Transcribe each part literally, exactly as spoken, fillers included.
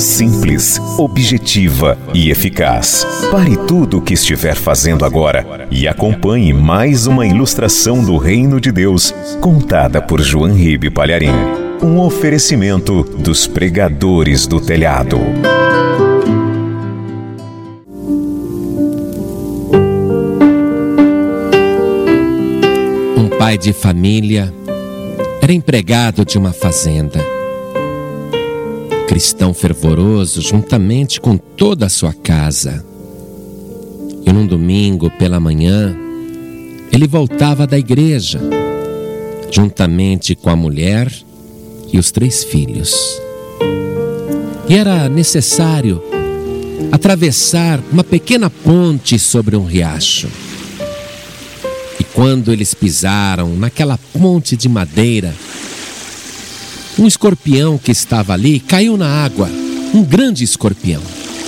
simples, objetiva e eficaz. Pare tudo o que estiver fazendo agora e acompanhe mais uma ilustração do Reino de Deus, contada por João Ribe Palharim. Um oferecimento dos pregadores do telhado. Um pai de família era empregado de uma fazenda. Cristão fervoroso juntamente com toda a sua casa. E num domingo pela manhã, ele voltava da igreja, juntamente com a mulher e os três filhos. E era necessário atravessar uma pequena ponte sobre um riacho. E quando eles pisaram naquela ponte de madeira, um escorpião que estava ali caiu na água, um grande escorpião.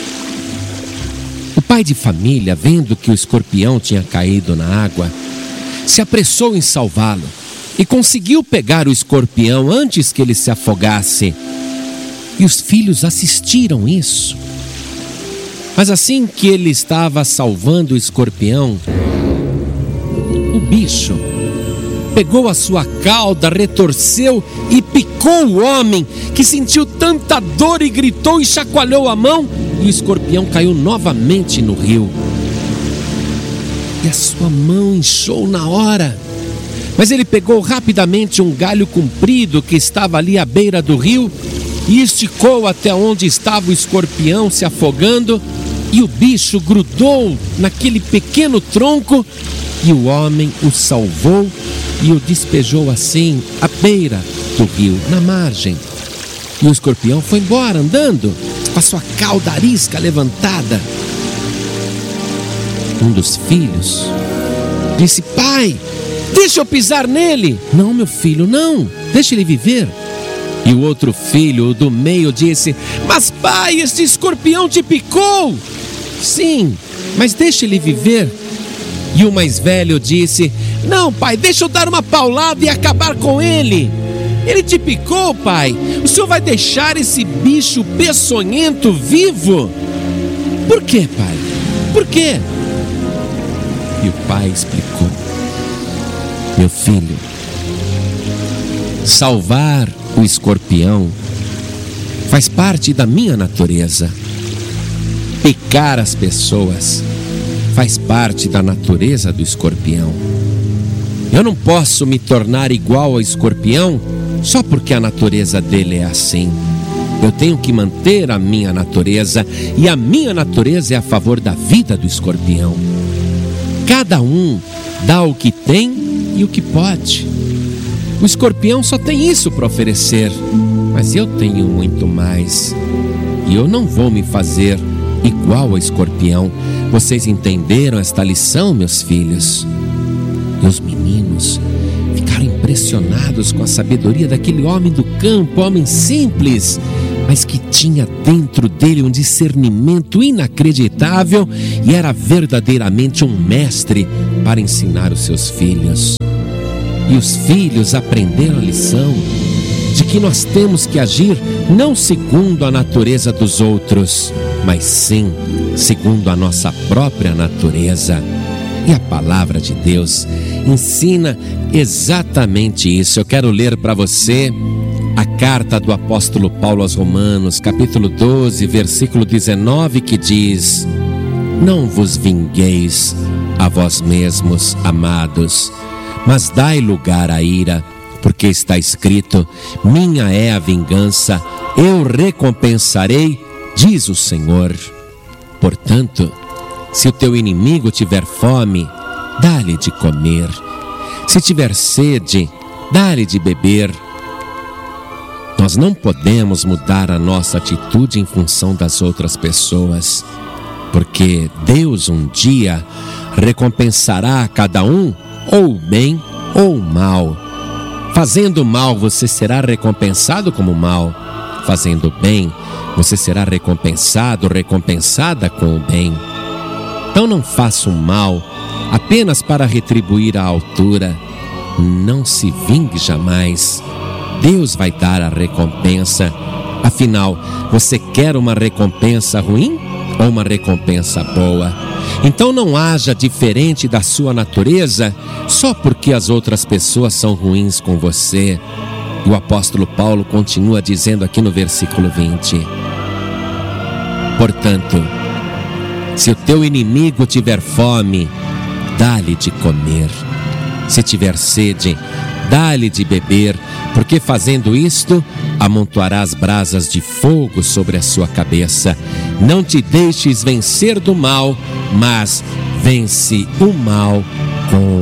O pai de família, vendo que o escorpião tinha caído na água, se apressou em salvá-lo e conseguiu pegar o escorpião antes que ele se afogasse. E os filhos assistiram isso. Mas assim que ele estava salvando o escorpião, o bicho pegou a sua cauda, retorceu e picou o homem, que sentiu tanta dor e gritou e chacoalhou a mão, e o escorpião caiu novamente no rio. E a sua mão inchou na hora. Mas ele pegou rapidamente um galho comprido que estava ali à beira do rio e esticou até onde estava o escorpião se afogando, e o bicho grudou naquele pequeno tronco e o homem o salvou e o despejou assim à beira do rio, na margem. E o escorpião foi embora andando com a sua cauda arisca levantada. Um dos filhos disse: pai, deixa eu pisar nele. Não, meu filho, não, deixa ele viver. E o outro filho, o do meio, disse: mas pai, este escorpião te picou. Sim, mas deixa ele viver. E o mais velho disse: não, pai, deixa eu dar uma paulada e acabar com ele. Ele te picou, pai. O senhor vai deixar esse bicho peçonhento vivo? Por quê, pai? Por quê? E o pai explicou: meu filho, salvar o escorpião faz parte da minha natureza. Picar as pessoas faz parte da natureza do escorpião. Eu não posso me tornar igual ao escorpião só porque a natureza dele é assim. Eu tenho que manter a minha natureza, e a minha natureza é a favor da vida do escorpião. Cada um dá o que tem e o que pode. O escorpião só tem isso para oferecer, mas eu tenho muito mais. E eu não vou me fazer igual ao escorpião. Vocês entenderam esta lição, meus filhos? E os meninos ficaram impressionados com a sabedoria daquele homem do campo, homem simples, mas que tinha dentro dele um discernimento inacreditável e era verdadeiramente um mestre para ensinar os seus filhos. E os filhos aprenderam a lição de que nós temos que agir não segundo a natureza dos outros, mas sim segundo a nossa própria natureza. E a palavra de Deus ensina exatamente isso. Eu quero ler para você a carta do apóstolo Paulo aos Romanos, capítulo doze, versículo dezenove, que diz: não vos vingueis a vós mesmos, amados, mas dai lugar à ira, porque está escrito: minha é a vingança, eu recompensarei, diz o Senhor. Portanto, se o teu inimigo tiver fome, dá-lhe de comer. Se tiver sede, dá-lhe de beber. Nós não podemos mudar a nossa atitude em função das outras pessoas, porque Deus um dia recompensará a cada um, ou bem ou mal. Fazendo mal, você será recompensado como mal. Fazendo bem, você será recompensado, recompensada com o bem. Então não faça o mal apenas para retribuir a altura. Não se vingue jamais. Deus vai dar a recompensa Afinal, você quer uma recompensa ruim ou uma recompensa boa? Então não haja diferente da sua natureza só porque as outras pessoas são ruins com você. E o apóstolo Paulo continua dizendo aqui no versículo vinte: portanto, se o teu inimigo tiver fome, dá-lhe de comer. Se tiver sede, dá-lhe de beber, porque fazendo isto, amontoarás brasas de fogo sobre a sua cabeça. Não te deixes vencer do mal, mas vence o mal com